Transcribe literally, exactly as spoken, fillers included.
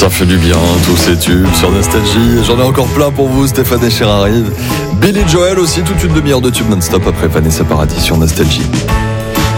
Ça fait du bien, tous ces tubes sur Nostalgie. J'en ai encore plein pour vous, Stéphane Echer arrive. Billy Joel aussi, toute une demi-heure de tubes non-stop après Vanessa Paradis sur Nostalgie.